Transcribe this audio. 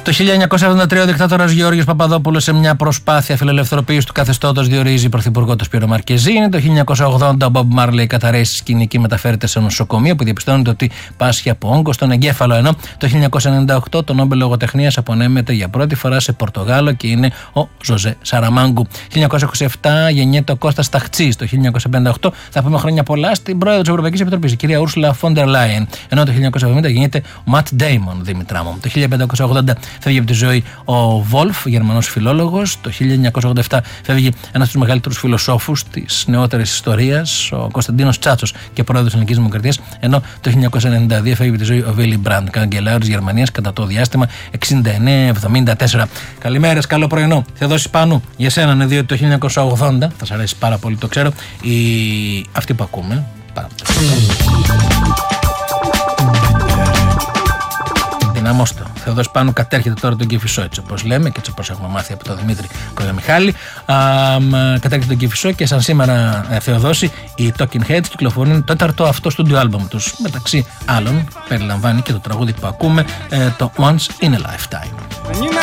Το 1973 ο δικτάτορας Γεώργιος Παπαδόπουλος, σε μια προσπάθεια φιλελευθεροποίησης του καθεστώτος, διορίζει πρωθυπουργό τον Σπύρο Μαρκεζίνη. Το 1980 ο Μπομπ Μάρλεϊ καταρρέσει σκηνική, μεταφέρεται σε νοσοκομείο που διαπιστώνεται ότι πάσχει από όγκο στον εγκέφαλο. Ενώ το 1998 το Νόμπελ Λογοτεχνίας απονέμεται για πρώτη φορά σε Πορτογάλο και είναι ο Ζωζέ Σαραμάγκου. 1927 γεννιέται ο Κώστας Ταχτσής. Το 1958 θα πούμε χρόνια πολλά στην πρόεδρο της Ευρωπαϊκής Επιτροπής, η κυρία Ούρσουλα Φόντερ Λάιεν. Ενώ το 1970 γεννιέται ο Ματ Ντέιμον, Δήμητρά μου. Το 1580 φεύγει από τη ζωή ο Βόλφ, Γερμανός φιλόλογος. Το 1987 φεύγει ένας από τους μεγαλύτερους φιλοσόφους της νεότερης ιστορίας, ο Κωνσταντίνος Τσάτσος, και πρόεδρος της Ελληνικής Δημοκρατίας. Ενώ το 1992 φεύγει από τη ζωή ο Βίλι Μπραντ, καγκελάριος της Γερμανίας κατά το διάστημα 69-74. Καλημέρες, καλό πρωινό. Θεοδόσης Πάνου, για σένα είναι, διότι το 1980, θα σας αρέσει πάρα πολύ, το ξέρω, αυτή που ακούμε. Δυναμώστε. Θεοδός Πάνου κατέρχεται τώρα τον Κηφισό, έτσι όπως λέμε και έτσι όπως έχουμε μάθει από τον Δημήτρη Κολιομιχάλη. Κατέρχεται τον Κηφισό και σαν σήμερα, Θεοδόση, οι Talking Heads κυκλοφορούν το 4ο αυτό στούντιο άλμπομ τους. Μεταξύ άλλων περιλαμβάνει και το τραγούδι που ακούμε, το Once in a Lifetime.